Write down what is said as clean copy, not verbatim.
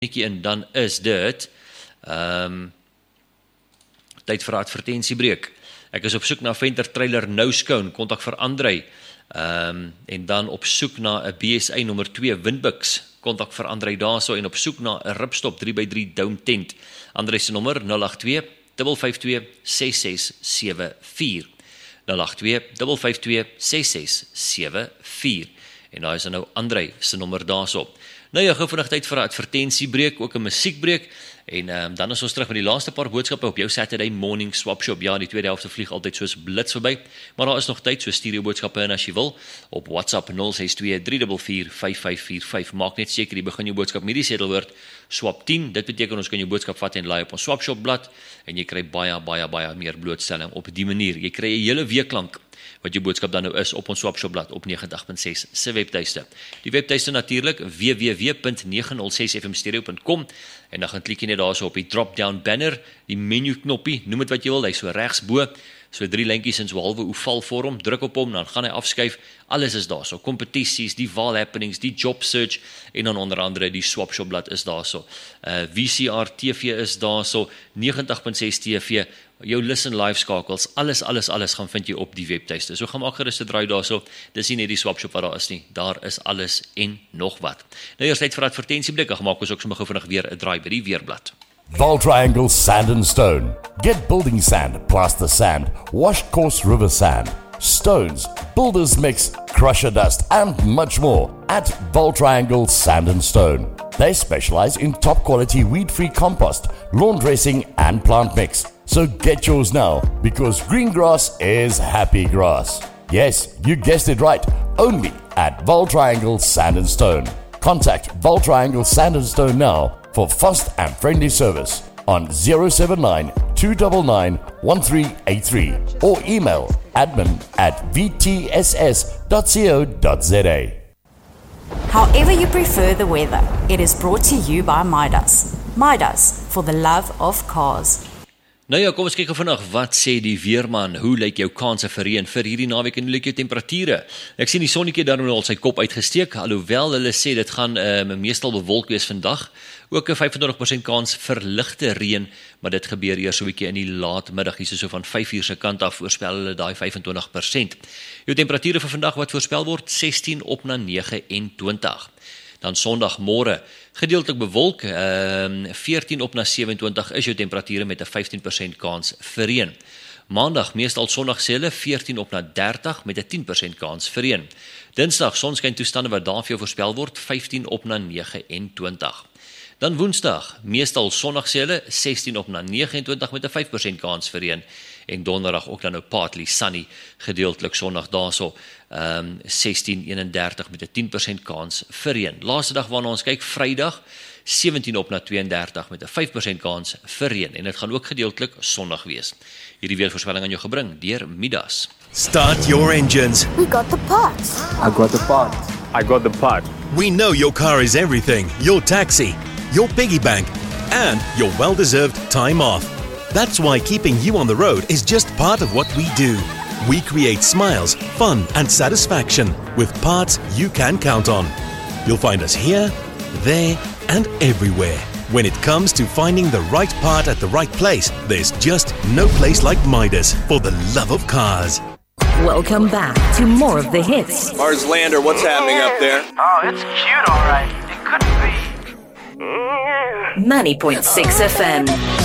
en dan is dit tyd vir 'n advertensiebreek. Ek is op soek na Venter Trailer Nouscone, kontak vir Andrei. En dan op soek na 'n BSA nommer 2 Windbuks, kontak vir Andrei daarso, en op soek na 'n Ripstop 3x3 Dome Tent. Andrei se nommer 082 552 6674. 082 552 6674. En daar is nou Andrei se nommer daarso. Nou ja, gou vinnig tyd vir 'n advertensiebreek, ook 'n musiekbreek. En dan is ons terug met die laaste paar boodskappe op jou Saturday morning swap shop. Ja, die tweede helfte vlieg altyd soos blits verby, maar daar is nog tyd, so stuur jou boodskappe in as jy wil op WhatsApp 062 344 5545. Maak net seker jy begin jou boodskap met die sedelwoord swap 10. Dit beteken ons kan jou boodskap vat en laai op ons swap shop blad en jy kry baie meer blootstelling op die manier. Jy kry 'n hele week lank wat jou boodskap dan nou is op ons swapshopblad op 90.6 se webtuiste. Die webtuiste natuurlik www.906fmstereo.com en dan gaan klik jy net daarso op die drop-down banner, die menu knoppie, noem dit wat jy wil, hy's so regs bo, so 3 lyntjies in so 'n halwe oval vorm, druk op hom, dan gaan hy afskuif, alles is daarso, kompetisies, die val happenings, die job search, en dan onder andere die swapshopblad is daarso. VCR TV is daarso, 90.6 TV, jou listen live skakels, alles gaan vind jy op die webtuiste. So gaan maak gerus 'n draai daarso. Dis nie net die swapshop wat daar is nie. Daar is alles en nog wat. Nou eers tyd vir advertensieblik. Gemaak ons ook sommer gou vinnig weer 'n draai by die weerblad. Val Triangle Sand and Stone. Get building sand, plaster sand, washed coarse river sand, stones, builder's mix, crusher dust, and much more at Val Triangle Sand and Stone. They specialize in top quality weed-free compost, lawn dressing, and plant mix. So get yours now, because green grass is happy grass. Yes, you guessed it right. Only at Val Triangle Sand and Stone. Contact Val Triangle Sand and Stone now for fast and friendly service on 079 299 1383 or email admin@vtss.co.za. However you prefer the weather, it is brought to you by Midas. Midas, for the love of cars. Nou ja, kom ons kyk gou vinnig, wat sê die weerman, hoe lyk jou kanse vir reën vir hierdie naweek en hoe lyk jou temperature? Ek sien die sonnetjie daar nou al sy kop uitgesteek, alhoewel hulle sê dit gaan meestal bewolk wees vandag, ook 'n 25% kans vir ligte reën, maar dit gebeur eers so 'n bietjie in die laatmiddag, hier so van 5 se kant af, voorspel hulle daai 25%. Jou temperature vir vandag wat voorspel word, 16 op na 29. Dan Sondagmôre, gedeeltelik bewolk, 14 op na 27 is jou temperature met 'n 15% kans vir reën. Maandag, meestal Sondag sê hulle 14 op na 30 met 'n 10% kans vir reën. Dinsdag, sonskyn toestande wat daar vir jou voorspel word, 15 op na 29. Dan Woensdag, meestal Sondag sê hulle 16 op na 29 met 'n 5% kans vir reën. En Donderdag ook dan nou partly sunny, gedeeltelik sonnig daarso, 16-31 met 'n 10% kans vir reën. Laaste dag waarna ons kyk, Vrydag, 17 op na 32 met 'n 5% kans vir reën. En dit gaan ook gedeeltelik sonnig wees. Hierdie weervoorspelling aan jou gebring deur Midas. Start your engines. We got the parts. I got the part. I got the part. We know your car is everything. Your taxi, your piggy bank, and your well-deserved time off. That's why keeping you on the road is just part of what we do. We create smiles, fun, and satisfaction with parts you can count on. You'll find us here, there, and everywhere. When it comes to finding the right part at the right place, there's just no place like Midas for the love of cars. Welcome back to more of the hits. Mars Lander, what's happening up there? Oh, it's cute, all right. It couldn't be. 90.6 FM.